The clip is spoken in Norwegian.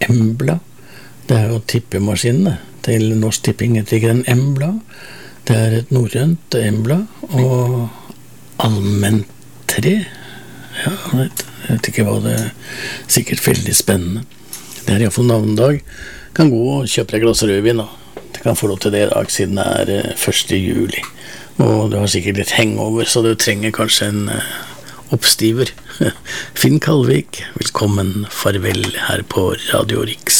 Embla. Det jo tippemaskinene til Norsk Tipping heter ikke en Embla. Det et norrønt Embla og Almentre. Ja, jeg vet ikke hva det sikkert veldig spennende. Det I hvert fall navnedag. Kan gå og kjøpe deg glass rødvin da. Du kan få lov til det I dag siden det 1. juli. Og du har sikkert litt hangover, så du trenger kanskje en oppstiver. Finn Kalvik, velkommen, farvel her på Radio Riks.